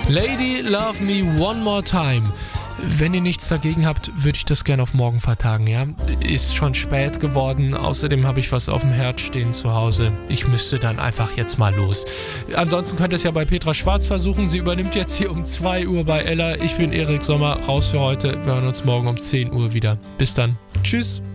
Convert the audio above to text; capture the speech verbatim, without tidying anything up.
Lady Love Me One More Time. Wenn ihr nichts dagegen habt, würde ich das gerne auf morgen vertagen, ja? Ist schon spät geworden, außerdem habe ich was auf dem Herd stehen zu Hause. Ich müsste dann einfach jetzt mal los. Ansonsten könnt ihr es ja bei Petra Schwarz versuchen. Sie übernimmt jetzt hier um zwei Uhr bei Ella. Ich bin Erik Sommer, raus für heute. Wir hören uns morgen um zehn Uhr wieder. Bis dann. Tschüss.